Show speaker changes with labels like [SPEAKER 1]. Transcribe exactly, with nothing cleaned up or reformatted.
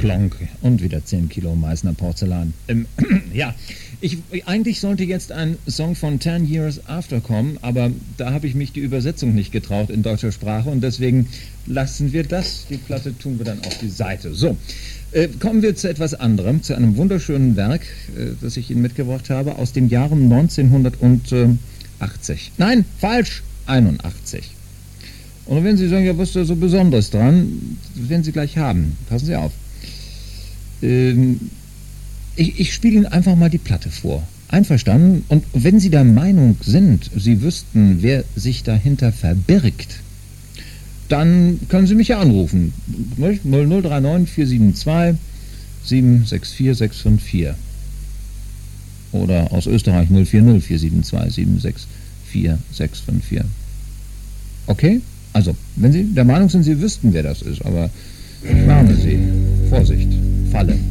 [SPEAKER 1] Klonk und wieder zehn Kilo Meißner Porzellan. Ähm, ja, ich, eigentlich sollte jetzt ein Song von Ten Years After kommen, aber da habe ich mich die Übersetzung nicht getraut in deutscher Sprache und deswegen lassen wir das. Die Platte tun wir dann auf die Seite. So, äh, kommen wir zu etwas anderem, zu einem wunderschönen Werk, äh, das ich Ihnen mitgebracht habe, aus dem Jahre neunzehnhundertachtzig. Nein, falsch, einundachtzig. Und wenn Sie sagen, ja, was ist da so Besonderes dran, das werden Sie gleich haben. Passen Sie auf. Ähm, ich ich spiele Ihnen einfach mal die Platte vor. Einverstanden? Und wenn Sie der Meinung sind, Sie wüssten, wer sich dahinter verbirgt, dann können Sie mich ja anrufen. null null drei neun vier sieben zwei sieben sechs vier sechs fünf vier. Oder aus Österreich null vier null vier sieben zwei sieben sechs vier sechs fünf vier. Okay? Also, wenn Sie der Meinung sind, Sie wüssten, wer das ist, aber ich warne Sie. Vorsicht, Falle.